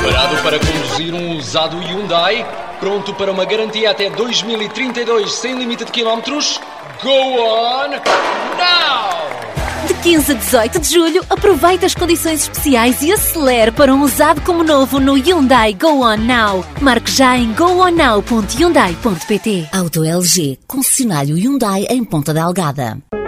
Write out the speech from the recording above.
Preparado para conduzir um usado Hyundai? Pronto para uma garantia até 2032 sem limite de quilómetros? Go on now! De 15 a 18 de julho, aproveita as condições especiais e acelere para um usado como novo no Hyundai Go On Now. Marque já em gooonnow.hyundai.pt. Auto LG, concessionário Hyundai em Ponta Delgada.